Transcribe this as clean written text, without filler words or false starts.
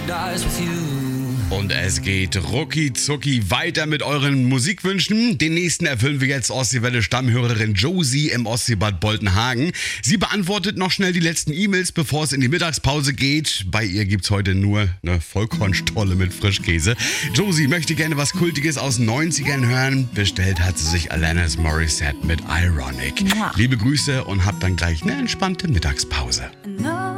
Und es geht rucki zucki weiter mit euren Musikwünschen. Den nächsten erfüllen wir jetzt Ostseewelle-Stammhörerin Josie im Ostseebad Boltenhagen. Sie beantwortet noch schnell die letzten E-Mails, bevor es in die Mittagspause geht. Bei ihr gibt's heute nur eine Vollkornstolle mit Frischkäse. Josie möchte gerne was Kultiges aus den 90ern hören. Bestellt hat sie sich Alanis Morissette mit Ironic. Liebe Grüße und habt dann gleich eine entspannte Mittagspause. No.